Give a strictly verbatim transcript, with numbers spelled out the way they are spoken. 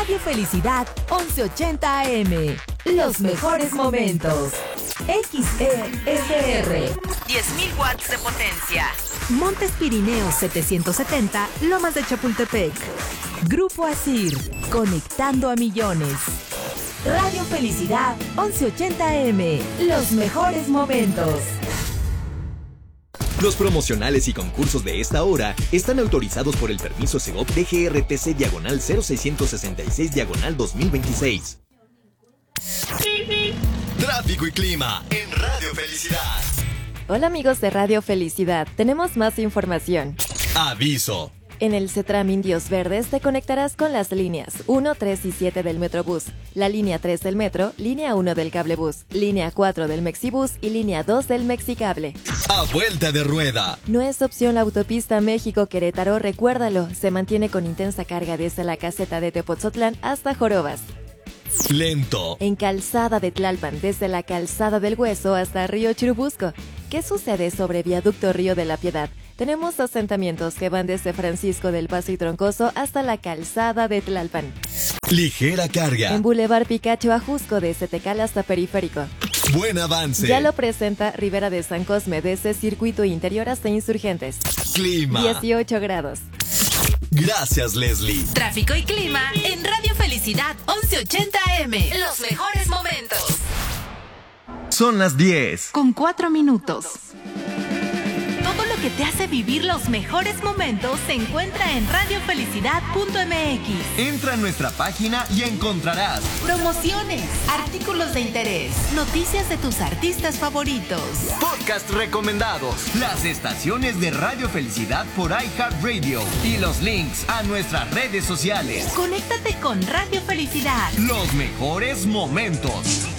Radio Felicidad once ochenta A M. Los mejores momentos. X E S R. diez mil watts de potencia. Montes Pirineos setecientos setenta, Lomas de Chapultepec. Grupo Asir, conectando a millones. Radio Felicidad once ochenta A M. Los mejores momentos. Los promocionales y concursos de esta hora están autorizados por el permiso Segov D G R T C diagonal cero seiscientos sesenta y seis diagonal dos mil veintiséis. Tráfico y clima en Radio Felicidad. Hola amigos de Radio Felicidad, tenemos más información. Aviso. En el CETRAM Indios Verdes te conectarás con las líneas uno, tres y siete del Metrobús, la línea tres del Metro, línea uno del Cablebús, línea cuatro del Mexibús y línea dos del Mexicable. A vuelta de rueda. No es opción la autopista México-Querétaro, recuérdalo, se mantiene con intensa carga desde la caseta de Tepotzotlán hasta Jorobas. Lento. En Calzada de Tlalpan, desde la Calzada del Hueso hasta Río Churubusco. ¿Qué sucede sobre Viaducto Río de la Piedad? Tenemos asentamientos que van desde Francisco del Paso y Troncoso hasta la Calzada de Tlalpan. Ligera carga. En Boulevard Picacho Ajusco, desde Tecal hasta Periférico. Buen avance. Ya lo presenta Rivera de San Cosme, desde Circuito Interior hasta Insurgentes. Clima. dieciocho grados. Gracias, Leslie. Tráfico y clima en Radio Felicidad once ochenta A M. Los mejores momentos. Son las diez. Con cuatro minutos. Todo lo que te hace vivir los mejores momentos se encuentra en radio felicidad punto m x. Entra a nuestra página y encontrarás Promociones, artículos de interés, noticias de tus artistas favoritos, podcast recomendados, las estaciones de Radio Felicidad por iHeartRadio y los links a nuestras redes sociales. Conéctate con Radio Felicidad. Los mejores momentos.